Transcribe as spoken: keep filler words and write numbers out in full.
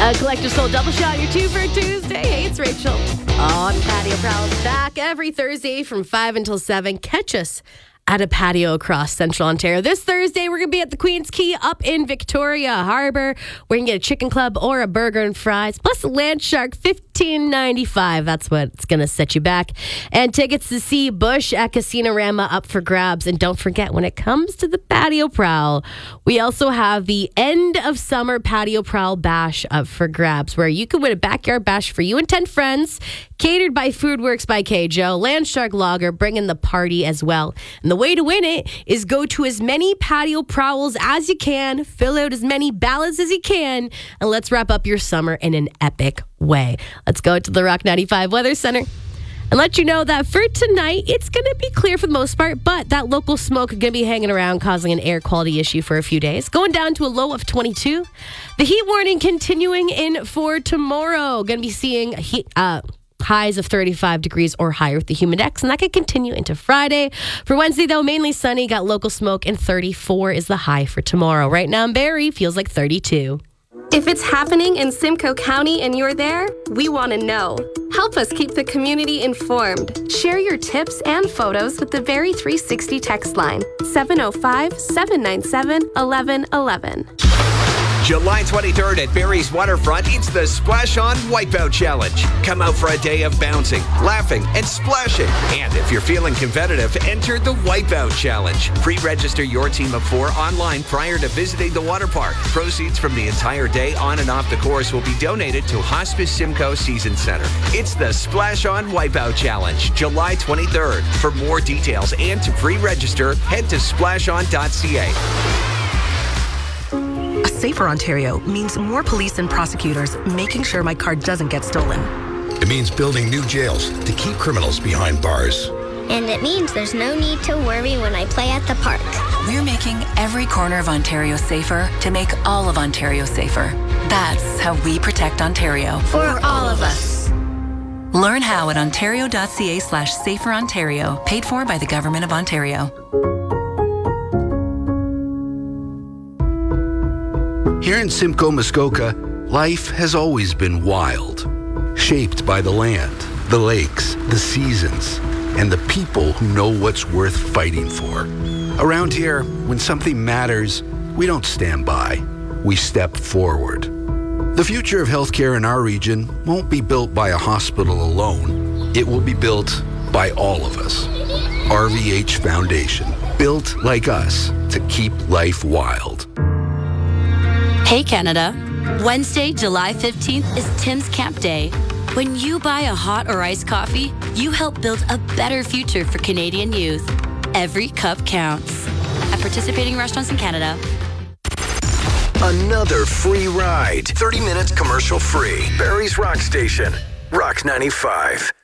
A Collector's Soul double shot, your two for Tuesday. Hey, it's Rachel. On Patio Prowl's back every Thursday from five until seven. Catch us at a patio across Central Ontario. This Thursday, we're going to be at the Queen's Quay up in Victoria Harbour. We're going to get a chicken club or a burger and fries, plus a land shark, fifteen ninety-five. That's what's going to set you back. And tickets to see Bush at Casino-Rama up for grabs. And don't forget, when it comes to the Patio Prowl, we also have the end of summer Patio Prowl Bash up for grabs, where you can win a backyard bash for you and ten friends, catered by Foodworks by K. Joe, Land Shark Lager, bringing the party as well. And the way to win it is go to as many patio prowls as you can, fill out as many ballots as you can, and let's wrap up your summer in an epic way. Let's go to the Rock ninety-five Weather Center and let you know that for tonight, it's going to be clear for the most part, but that local smoke is going to be hanging around, causing an air quality issue for a few days. Going down to a low of twenty-two. The heat warning continuing in for tomorrow. Going to be seeing heat, uh, highs of thirty-five degrees or higher with the humid index, and that could continue into Friday. For Wednesday, though, mainly sunny, got local smoke, and thirty-four is the high for tomorrow. Right now in Barrie, feels like thirty-two. If it's happening in Simcoe County and you're there, we want to know. Help us keep the community informed. Share your tips and photos with the Barrie three sixty text line, seven oh five, seven nine seven, one one one one. July twenty-third at Barrie's Waterfront, it's the Splash On Wipeout Challenge. Come out for a day of bouncing, laughing, and splashing. And if you're feeling competitive, enter the Wipeout Challenge. Pre-register your team of four online prior to visiting the water park. Proceeds from the entire day on and off the course will be donated to Hospice Simcoe Season Center. It's the Splash On Wipeout Challenge, July twenty-third. For more details and to pre-register, head to splash on dot c a. A safer Ontario means more police and prosecutors making sure my car doesn't get stolen. It means building new jails to keep criminals behind bars. And it means there's no need to worry when I play at the park. We're making every corner of Ontario safer to make all of Ontario safer. That's how we protect Ontario. For all of us. Learn how at ontario.ca slash safer Ontario. Paid for by the Government of Ontario. Here in Simcoe, Muskoka, life has always been wild, shaped by the land, the lakes, the seasons, and the people who know what's worth fighting for. Around here, when something matters, we don't stand by, we step forward. The future of healthcare in our region won't be built by a hospital alone. It will be built by all of us. R V H Foundation, built like us to keep life wild. Hey Canada, Wednesday, July fifteenth is Tim's Camp Day. When you buy a hot or iced coffee, you help build a better future for Canadian youth. Every cup counts. At participating restaurants in Canada. Another free ride. thirty minutes commercial free. Barrie's Rock Station. Rock ninety-five.